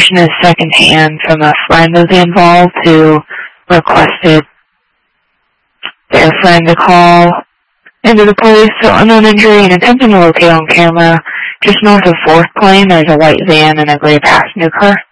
information is secondhand from a friend of the involved who requested their friend to call into the police to unknown injury and attempting to locate on camera just north of 4th Plain. There's a white van and a gray passenger car.